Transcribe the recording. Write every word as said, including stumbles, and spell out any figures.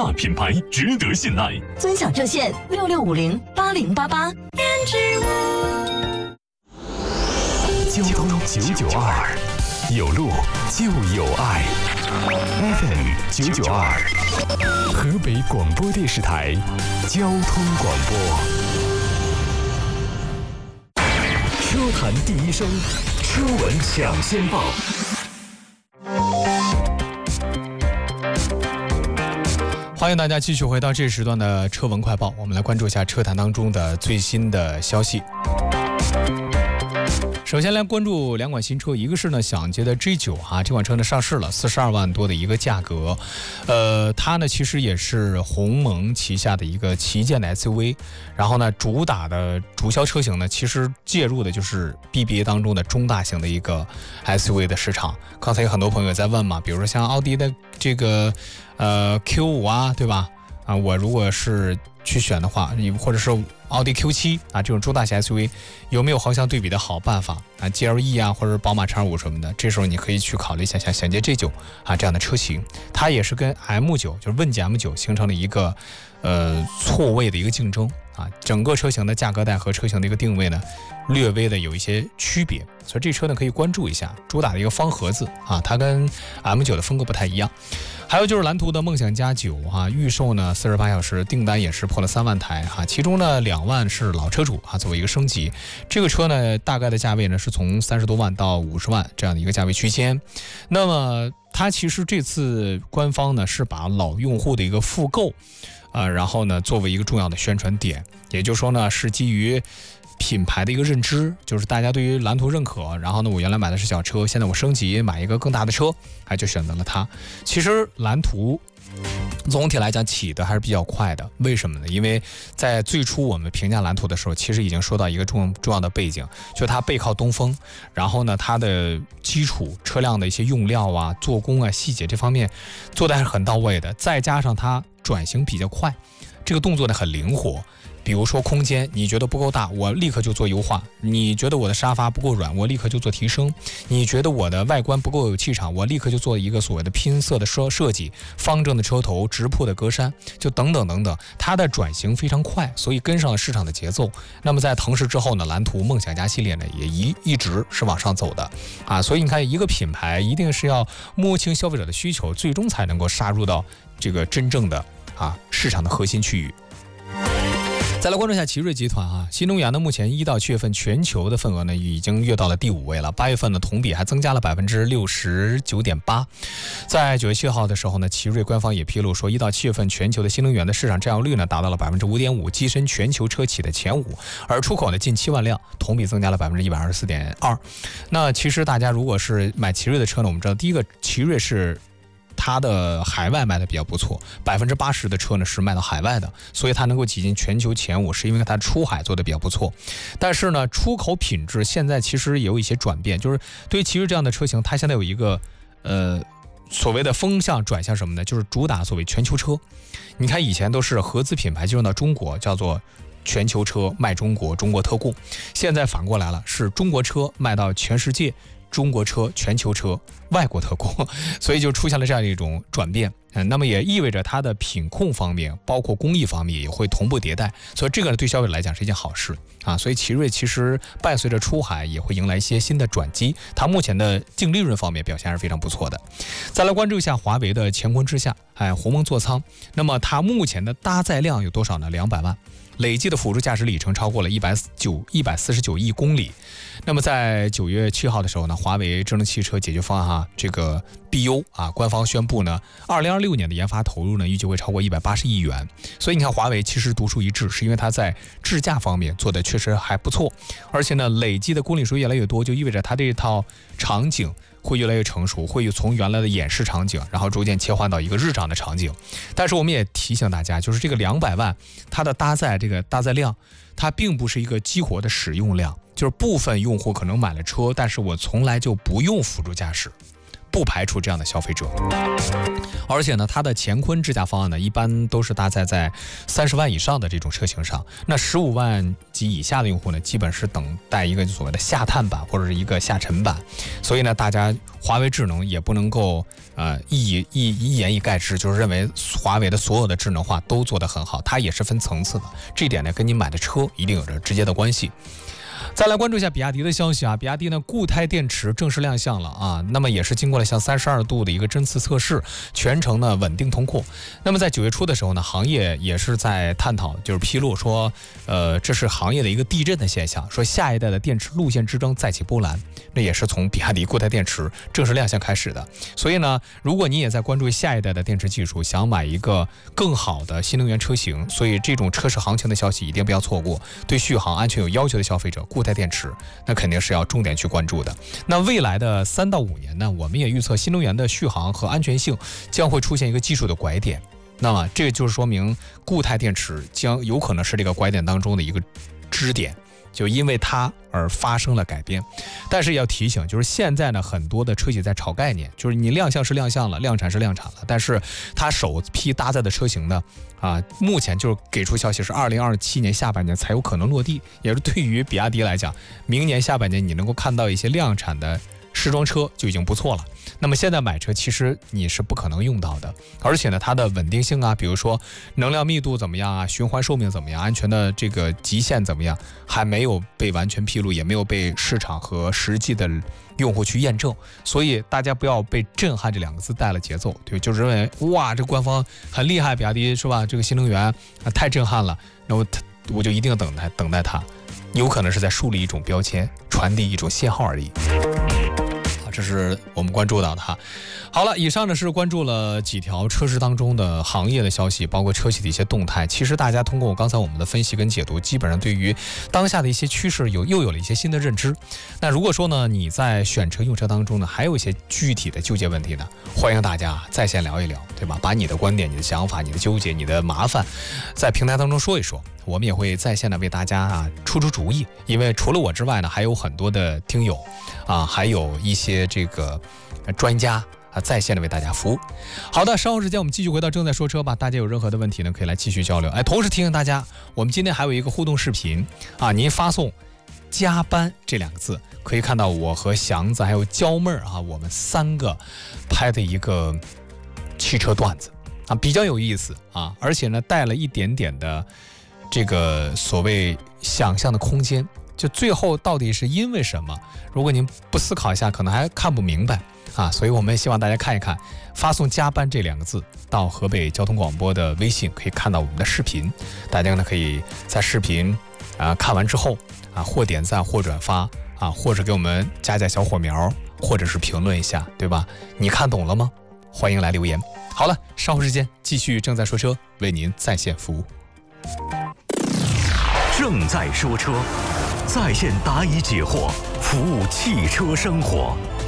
大品牌，值得信赖。 尊享热线六六五零八零八八。 交通九九二，有路就有爱。F M 九九二，河北广播电视台交通广播。车坛第一声，车闻抢先报。 欢迎大家继续回到这时段的车闻快报，我们来关注一下车坛当中的最新的消息。首先来关注两款新车，一个是呢享捷的 G 九 啊，这款车呢上市了，四十二万多的一个价格，呃，它呢其实也是鸿蒙旗下的一个旗舰的 S U V， 然后呢主打的主销车型呢，其实介入的就是 B B A 当中的中大型的一个 S U V 的市场。刚才有很多朋友在问嘛，比如说像奥迪的这个呃 Q 五 啊，对吧？啊，我如果是去选的话，或者是奥迪 Q 七 啊这种中大型 S U V 有没有横向对比的好办法啊 G L E 啊或者宝马 X 五 什么的，这时候你可以去考虑一下像享捷 G 九 啊这样的车型，它也是跟 M 九 就是问界 M 九 形成了一个呃错位的一个竞争啊，整个车型的价格带和车型的一个定位呢略微的有一些区别，所以这车呢可以关注一下，主打的一个方盒子啊，它跟 M 九 的风格不太一样。还有就是蓝图的梦想家九啊，预售呢四十八小时，订单也是破了三万台哈、啊，其中呢两万是老车主啊，作为一个升级。这个车呢大概的价位呢是从三十多万到五十万这样的一个价位区间。那么它其实这次官方呢是把老用户的一个复购啊，然后呢作为一个重要的宣传点，也就是说呢是基于品牌的一个认知，就是大家对于蓝图认可，然后呢我原来买的是小车，现在我升级买一个更大的车，还就选择了它。其实蓝图总体来讲起的还是比较快的，为什么呢？因为在最初我们评价蓝图的时候，其实已经说到一个重重要的背景，就它背靠东风，然后呢它的基础车辆的一些用料啊、做工啊、细节这方面做的还是很到位的，再加上它转型比较快，这个动作呢很灵活。比如说空间你觉得不够大，我立刻就做优化，你觉得我的沙发不够软，我立刻就做提升，你觉得我的外观不够有气场，我立刻就做一个所谓的拼色的设设计，方正的车头，直瀑的格栅，就等等等等，它的转型非常快，所以跟上了市场的节奏。那么在腾势之后呢，蓝图梦想家系列呢也一一直是往上走的啊，所以你看一个品牌一定是要摸清消费者的需求，最终才能够杀入到这个真正的啊市场的核心区域。再来关注一下奇瑞集团啊，新能源呢，目前一到七月份全球的份额呢已经跃到了第五位了，八月份呢同比还增加了百分之六十九点八。在九月七号的时候呢，奇瑞官方也披露说，一到七月份全球的新能源的市场占有率呢达到了百分之五点五，跻身全球车企的前五，而出口呢近七万辆，同比增加了百分之一百二十四点二。那其实大家如果是买奇瑞的车呢，我们知道第一个奇瑞是它的海外卖的比较不错，百分之八十的车呢是卖到海外的，所以它能够挤进全球前五，是因为它出海做的比较不错。但是呢，出口品质现在其实也有一些转变，就是对于奇瑞这样的车型，它现在有一个呃所谓的风向转向什么呢？就是主打所谓全球车。你看以前都是合资品牌进入到中国，叫做全球车卖中国，中国特供，现在反过来了，是中国车卖到全世界，中国车全球车外国特供，所以就出现了这样一种转变。嗯，那么也意味着它的品控方面，包括工艺方面也会同步迭代，所以这个对消费者来讲是一件好事啊。所以奇瑞其实伴随着出海也会迎来一些新的转机，它目前的净利润方面表现还是非常不错的。再来关注一下华为的乾坤之下，哎，鸿蒙座舱，那么它目前的搭载量有多少呢？两百万。累计的辅助驾驶里程超过了一百九一百四十九亿公里。那么在九月七号的时候呢，华为智能汽车解决方案哈，这个 B U 啊，官方宣布呢，二零二六年的研发投入呢，预计会超过一百八十亿元。所以你看，华为其实独树一帜，是因为它在智驾方面做的确实还不错，而且呢，累计的公里数越来越多，就意味着它这套场景会越来越成熟，会从原来的演示场景，然后逐渐切换到一个日常的场景。但是我们也提醒大家，就是这个两百万，它的搭载这个搭载量，它并不是一个激活的使用量，就是部分用户可能买了车，但是我从来就不用辅助驾驶， 不排除这样的消费者。而且呢，它的乾坤智驾方案呢，一般都是搭载在三十万以上的这种车型上。那十五万及以下的用户呢，基本是等待一个所谓的下探版或者是一个下沉版。所以呢，大家华为智能也不能够呃一一一言以概之，就是认为华为的所有的智能化都做得很好，它也是分层次的。这一点呢，跟你买的车一定有着直接的关系。再来关注一下比亚迪的消息啊，比亚迪呢固态电池正式亮相了啊，那么也是经过了像三十二度的一个针刺测试，全程呢稳定通过。那么在九月初的时候呢，行业也是在探讨，就是披露说，呃，这是行业的一个地震的现象，说下一代的电池路线之争再起波澜，那也是从比亚迪固态电池正式亮相开始的。所以呢，如果你也在关注下一代的电池技术，想买一个更好的新能源车型，所以这种车市行情的消息一定不要错过。对续航安全有要求的消费者，固态电池那肯定是要重点去关注的。那未来的三到五年呢，我们也预测新能源的续航和安全性将会出现一个技术的拐点。那么这就是说明固态电池将有可能是这个拐点当中的一个支点，就因为它而发生了改变。但是要提醒，就是现在呢，很多的车企在炒概念，就是你亮相是亮相了，量产是量产了，但是它首批搭载的车型呢，啊，目前就是给出消息是二零二七年下半年才有可能落地，也是对于比亚迪来讲，明年下半年你能够看到一些量产的试装车就已经不错了。那么现在买车其实你是不可能用到的，而且呢，它的稳定性啊，比如说能量密度怎么样啊，循环寿命怎么样，安全的这个极限怎么样，还没有被完全披露，也没有被市场和实际的用户去验证。所以大家不要被震撼这两个字带了节奏，对，就是认为哇，这官方很厉害，比亚迪是吧？这个新能源啊太震撼了，然后我就一定要等待等待它，有可能是在树立一种标签，传递一种信号而已。这是我们关注到的哈。好了，以上呢是关注了几条车市当中的行业的消息，包括车企的一些动态。其实大家通过刚才我们的分析跟解读，基本上对于当下的一些趋势有又有了一些新的认知。那如果说呢你在选车用车当中呢还有一些具体的纠结问题呢，欢迎大家在线聊一聊，对吧？把你的观点、你的想法、你的纠结、你的麻烦在平台当中说一说，我们也会在线的为大家啊出出主意。因为除了我之外呢，还有很多的听友啊，还有一些这个专家啊，在线的为大家服务。好的，稍后时间我们继续回到正在说车吧。大家有任何的问题呢，可以来继续交流。哎，同时提醒大家，我们今天还有一个互动视频啊，您发送加班这两个字，可以看到我和祥子还有娇妹儿啊，我们三个拍的一个汽车段子啊，比较有意思啊，而且呢带了一点点的这个所谓想象的空间。就最后到底是因为什么？如果您不思考一下，可能还看不明白啊。所以我们希望大家看一看，发送加班这两个字到河北交通广播的微信，可以看到我们的视频。大家呢可以在视频啊看完之后啊，或点赞或转发啊，或者给我们加加小火苗，或者是评论一下，对吧？你看懂了吗？欢迎来留言。好了，稍后时间继续正在说车，为您在线服务。 正在说车，在线答疑解惑，服务汽车生活。